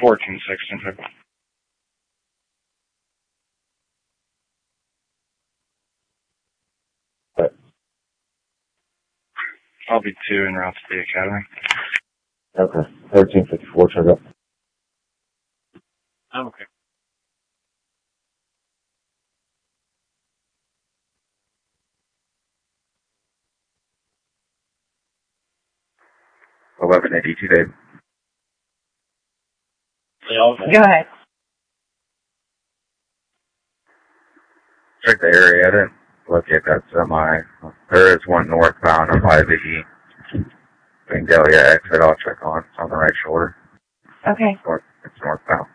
14-6. What? I'll be 2 en route to the academy. Okay. 1354, check up. Oh, okay. $11.82, Dave. Go ahead. Check the area. I didn't look at that semi. There is one northbound on 580. Vandalia exit I'll check on. It's on the right shoulder. Okay. It's northbound.